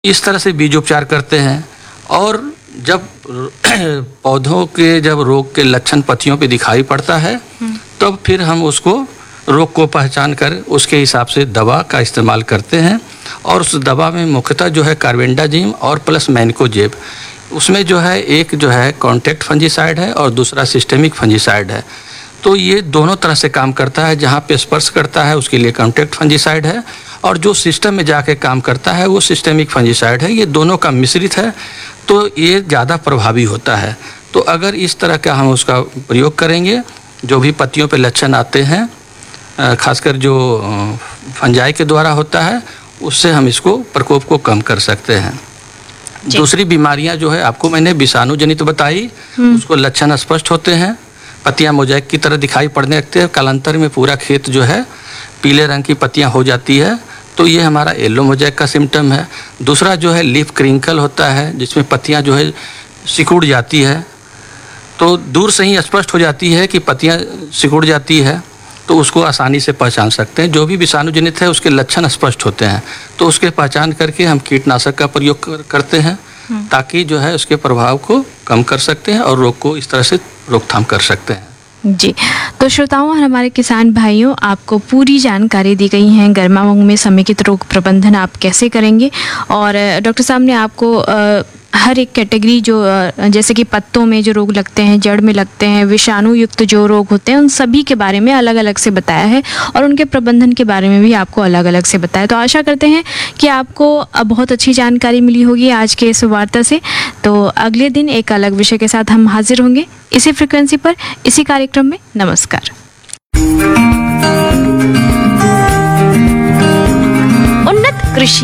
इस तरह से बीज उपचार करते हैं। और जब पौधों के जब रोग के लक्षण पत्तियों पे दिखाई पड़ता है तब फिर हम उसको रोग को पहचान कर उसके हिसाब से दवा का इस्तेमाल करते हैं। और उस दवा में मुख्यतः जो है कार्बेंडाजिम और प्लस मैनकोजेब, उसमें जो है एक जो है कॉन्टैक्ट फंजीसाइड है और दूसरा सिस्टेमिक फंजीसाइड है। तो ये दोनों तरह से काम करता है। जहाँ पे स्पर्श करता है उसके लिए कॉन्टैक्ट फंजीसाइड है और जो सिस्टम में जाके काम करता है वो सिस्टेमिक फंजीसाइड है। ये दोनों का मिश्रित है तो ये ज़्यादा प्रभावी होता है। तो अगर इस तरह का हम उसका प्रयोग करेंगे, जो भी पत्तियों पे लक्षण आते हैं खासकर जो फंजाई के द्वारा होता है, उससे हम इसको प्रकोप को कम कर सकते हैं। दूसरी बीमारियां जो है आपको मैंने विषाणु जनित बताई, उसको लक्षण स्पष्ट होते हैं, पत्तियां मोज़ेक की तरह दिखाई पड़ने लगते हैं, कालांतर में पूरा खेत जो है पीले रंग की पत्तियां हो जाती है, तो ये हमारा येलो मोज़ेक का सिम्टम है। दूसरा जो है लीफ क्रिंकल होता है, जिसमें पत्तियां जो है सिकुड़ जाती है, तो दूर से ही स्पष्ट हो जाती है कि पत्तियां सिकुड़ जाती है, तो उसको आसानी से पहचान सकते हैं। जो भी विषाणु जनित है उसके लक्षण स्पष्ट होते हैं, तो उसके पहचान करके हम कीटनाशक का प्रयोग करते हैं ताकि जो है उसके प्रभाव को कम कर सकते हैं और रोग को इस तरह से रोकथाम कर सकते हैं। जी, तो श्रोताओं और हमारे किसान भाइयों, आपको पूरी जानकारी दी गई है गर्मा मूंग में समेकित रोग प्रबंधन आप कैसे करेंगे। और डॉक्टर साहब ने आपको हर एक कैटेगरी जो जैसे कि पत्तों में जो रोग लगते हैं, जड़ में लगते हैं, विषाणु युक्त जो रोग होते हैं, उन सभी के बारे में अलग अलग से बताया है और उनके प्रबंधन के बारे में भी आपको अलग अलग से बताया। तो आशा करते हैं कि आपको बहुत अच्छी जानकारी मिली होगी आज के इस वार्ता से। तो अगले दिन एक अलग विषय के साथ हम हाजिर होंगे इसी फ्रिक्वेंसी पर, इसी कार्यक्रम में। नमस्कार। उन्नत कृषि।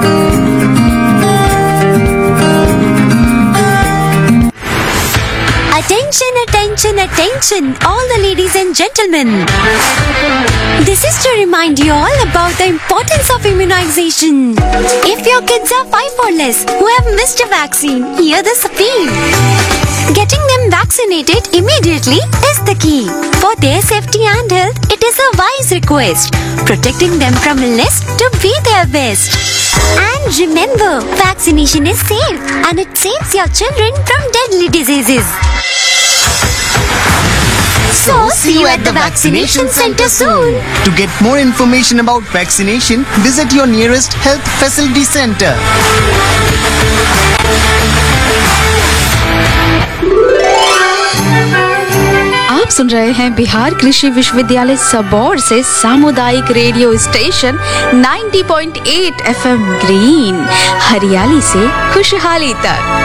Attention, attention, attention, all the ladies and gentlemen. This is to remind you all about the importance of immunization. If your kids are 5 or less who have missed a vaccine, hear this appeal. Getting them vaccinated immediately is the key. For their safety and health, it is a wise request. Protecting them from illness to be their best. And remember, vaccination is safe and it saves your children from deadly diseases. So, see you at the vaccination center soon. To get more information about vaccination, visit your nearest health facility center. आप सुन रहे हैं बिहार कृषि विश्वविद्यालय सबौर से सामुदायिक radio station 90.8 FM green, हरियाली से खुशहाली तक।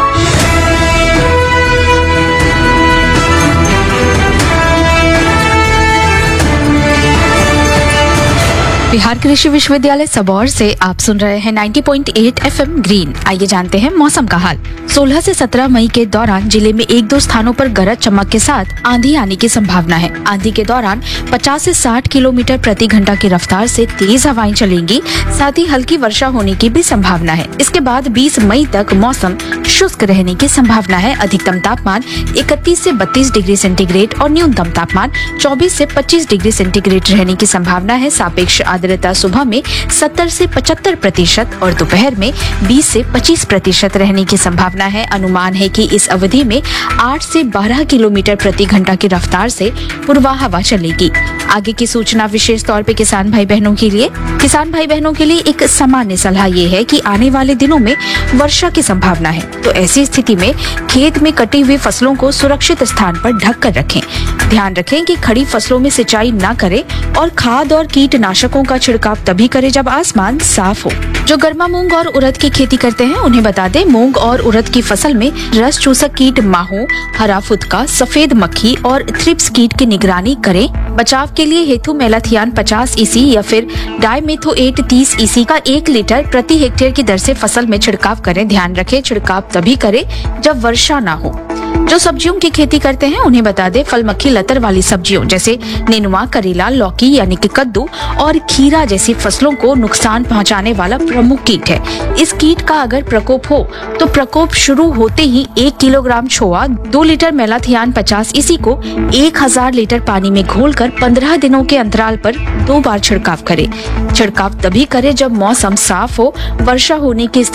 बिहार कृषि विश्वविद्यालय सबौर से आप सुन रहे हैं 90.8 FM ग्रीन। आइए जानते हैं मौसम का हाल। 16 से 17 मई के दौरान जिले में 1-2 स्थानों पर गरज चमक के साथ आंधी आने की संभावना है। आंधी के दौरान 50 से 60 किलोमीटर प्रति घंटा की रफ्तार से तेज हवाएं चलेंगी, साथ ही हल्की वर्षा होने की भी संभावना है। इसके बाद 20 मई तक मौसम शुष्क रहने की संभावना है। अधिकतम तापमान 31 से 32 डिग्री सेंटीग्रेड और न्यूनतम तापमान 24 से 25 डिग्री सेंटीग्रेड रहने की संभावना है। सापेक्ष आर्द्रता सुबह में 70 से 75% और दोपहर में 20 से 25% रहने की संभावना है। अनुमान है कि इस अवधि में 8 से 12 किलोमीटर प्रति घंटा की रफ्तार से पूर्वा हवा चलेगी। आगे की सूचना विशेष तौर पे किसान भाई बहनों के लिए एक सामान्य सलाह ये है कि आने वाले दिनों में वर्षा की संभावना है, तो ऐसी स्थिति में खेत में कटी हुई फसलों को सुरक्षित स्थान पर ढक कर रखें। ध्यान रखें कि खड़ी फसलों में सिंचाई न करें और खाद और कीटनाशकों का छिड़काव तभी करें जब आसमान साफ हो। जो गर्मा मूंग और उड़द की खेती करते हैं उन्हें बता दें, मूंग और उड़द की फसल में रस चूसक कीट माहो, हरा फुदका, सफेद मक्खी और थ्रिप्स कीट की निगरानी करें। बचाव के लिए हेथु मेलाथियान 50 EC या फिर डाइमेथोएट 30 EC का 1 लीटर प्रति हेक्टेयर की दर से फसल में छिड़काव करें। ध्यान रखें, छिड़काव तभी करें जब वर्षा न हो। जो सब्जियों की खेती करते हैं उन्हें बता दें, फल मक्खी लतर वाली सब्जियों जैसे नेनुआ, करेला, लौकी यानी कि कद्दू और खीरा जैसी फसलों को नुकसान पहुंचाने वाला प्रमुख कीट है। इस कीट का अगर प्रकोप हो तो प्रकोप शुरू होते ही 1 किलोग्राम छोआ, 2 लीटर मेलाथियान 50 इसी को 1000 लीटर पानी में घोलकर 15 दिनों के अंतराल पर 2 बार छिड़काव करें। छिड़काव तभी करें जब मौसम साफ हो, वर्षा होने की